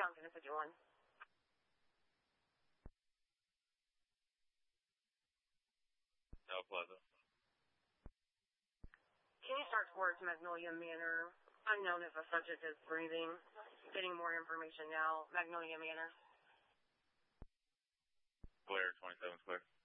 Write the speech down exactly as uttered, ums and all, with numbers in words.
I'm going to put you on. No Plaza. Can you start towards Magnolia Manor? Unknown if the subject is breathing. Getting more information now. Magnolia Manor. Blair, twenty-seven Square.